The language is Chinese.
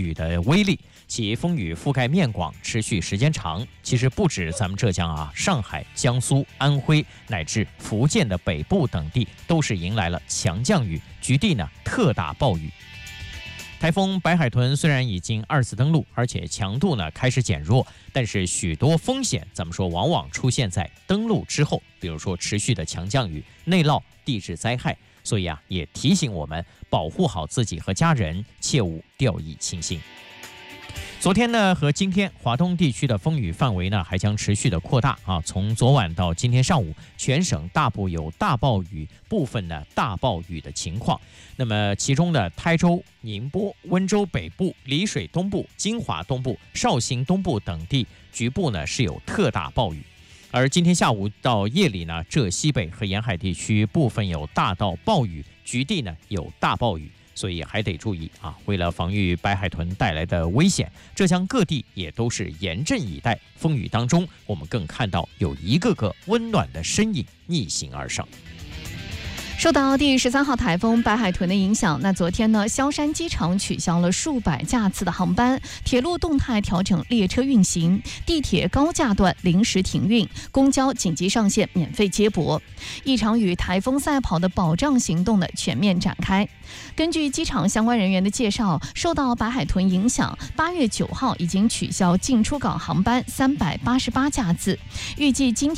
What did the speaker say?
雨的威力，其风雨覆盖面广，持续时间长。其实不止咱们浙江啊，上海、江苏、安徽乃至福建的北部等地都是迎来了强降雨，局地呢特大暴雨。台风白海豚虽然已经2次登陆，而且强度呢开始减弱，但是许多风险咱们说往往出现在登陆之后，比如说持续的强降雨、内涝、地质灾害。所以啊，也提醒我们保护好自己和家人，切勿掉以轻心。昨天呢和今天，华东地区的风雨范围呢还将持续的扩大啊。从昨晚到今天上午，全省大部有大暴雨，部分呢大暴雨的情况。那么其中的台州、宁波、温州北部、丽水东部、金华东部、绍兴东部等地局部呢是有特大暴雨。而今天下午到夜里呢，浙西北和沿海地区部分有大到暴雨，局地呢有大暴雨。所以还得注意啊！为了防御白海豚带来的危险，浙江各地也都是严阵以待。风雨当中，我们更看到有一个个温暖的身影逆行而上。 受到第13号台风白海豚的影响，那昨天呢，萧山机场取消了数百架次的航班，铁路动态调整列车运行，地铁高架段临时停运，公交紧急上线免费接驳。一场与台风赛跑的保障行动呢全面展开。根据机场相关人员的介绍，受到白海豚影响，8月9号已经取消进出港航班388架次，预计今天